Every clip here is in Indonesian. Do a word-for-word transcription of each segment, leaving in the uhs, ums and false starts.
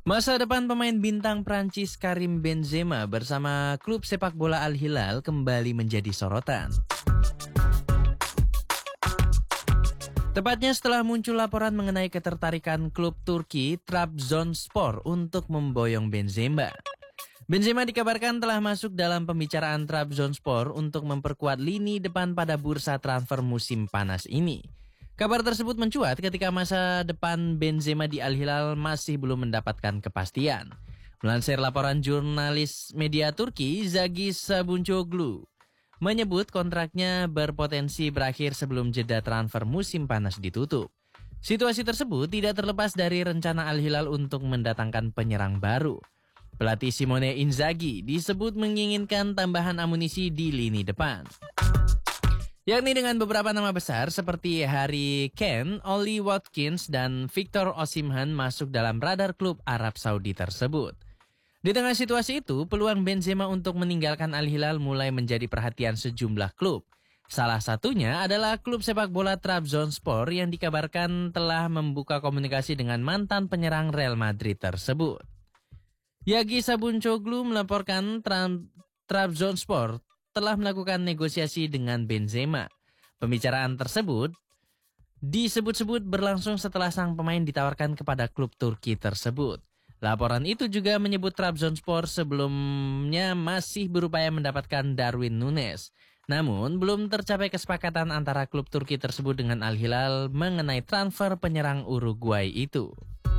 Masa depan pemain bintang Prancis Karim Benzema bersama klub sepak bola Al Hilal kembali menjadi sorotan. Tepatnya setelah muncul laporan mengenai ketertarikan klub Turki Trabzonspor untuk memboyong Benzema. Benzema dikabarkan telah masuk dalam pembicaraan Trabzonspor untuk memperkuat lini depan pada bursa transfer musim panas ini. Kabar tersebut mencuat ketika masa depan Benzema di Al Hilal masih belum mendapatkan kepastian. Melansir laporan jurnalis media Turki Zagi Sabuncoglu menyebut kontraknya berpotensi berakhir sebelum jeda transfer musim panas ditutup. Situasi tersebut tidak terlepas dari rencana Al Hilal untuk mendatangkan penyerang baru. Pelatih Simone Inzaghi disebut menginginkan tambahan amunisi di lini depan, yakni dengan beberapa nama besar seperti Harry Kane, Ollie Watkins, dan Victor Osimhen masuk dalam radar klub Arab Saudi tersebut. Di tengah situasi itu, peluang Benzema untuk meninggalkan Al Hilal mulai menjadi perhatian sejumlah klub. Salah satunya adalah klub sepak bola Trabzonspor yang dikabarkan telah membuka komunikasi dengan mantan penyerang Real Madrid tersebut. Yagi Sabuncoglu melaporkan Tra- Trabzonspor telah melakukan negosiasi dengan Benzema. Pembicaraan tersebut disebut-sebut berlangsung setelah sang pemain ditawarkan kepada klub Turki tersebut. Laporan itu juga menyebut Trabzonspor sebelumnya masih berupaya mendapatkan Darwin Núñez. Namun, belum tercapai kesepakatan antara klub Turki tersebut dengan Al Hilal mengenai transfer penyerang Uruguay itu.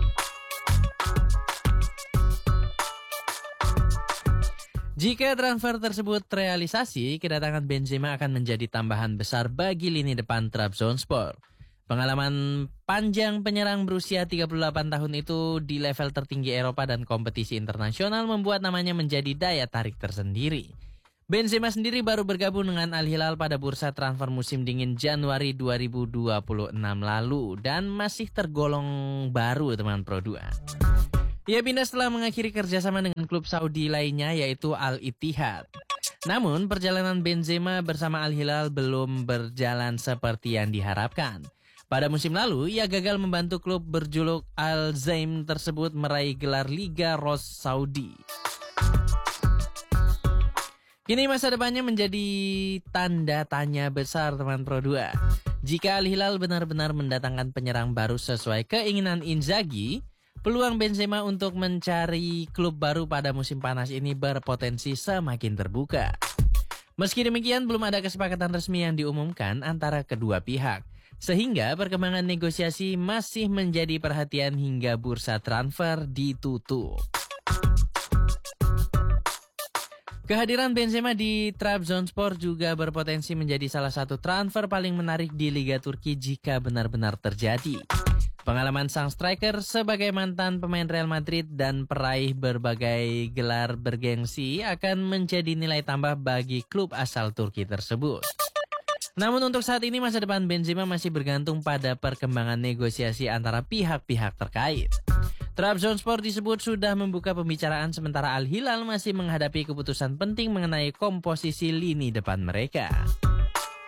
Jika transfer tersebut terrealisasi, kedatangan Benzema akan menjadi tambahan besar bagi lini depan Trabzonspor. Pengalaman panjang penyerang berusia tiga puluh delapan tahun itu di level tertinggi Eropa dan kompetisi internasional membuat namanya menjadi daya tarik tersendiri. Benzema sendiri baru bergabung dengan Al Hilal pada bursa transfer musim dingin Januari dua ribu dua puluh enam lalu dan masih tergolong baru teman Pro dua. Ia pindah setelah mengakhiri kerjasama dengan klub Saudi lainnya yaitu Al Ittihad. Namun perjalanan Benzema bersama Al Hilal belum berjalan seperti yang diharapkan. Pada musim lalu, ia gagal membantu klub berjuluk Al Zaim tersebut meraih gelar Liga Ros Saudi. Kini masa depannya menjadi tanda tanya besar teman Pro dua. Jika Al Hilal benar-benar mendatangkan penyerang baru sesuai keinginan Inzaghi, peluang Benzema untuk mencari klub baru pada musim panas ini berpotensi semakin terbuka. Meski demikian, belum ada kesepakatan resmi yang diumumkan antara kedua pihak, sehingga perkembangan negosiasi masih menjadi perhatian hingga bursa transfer ditutup. Kehadiran Benzema di Trabzonspor juga berpotensi menjadi salah satu transfer paling menarik di Liga Turki jika benar-benar terjadi. Pengalaman sang striker sebagai mantan pemain Real Madrid dan peraih berbagai gelar bergengsi akan menjadi nilai tambah bagi klub asal Turki tersebut. Namun untuk saat ini masa depan Benzema masih bergantung pada perkembangan negosiasi antara pihak-pihak terkait. Trabzonspor disebut sudah membuka pembicaraan sementara Al Hilal masih menghadapi keputusan penting mengenai komposisi lini depan mereka.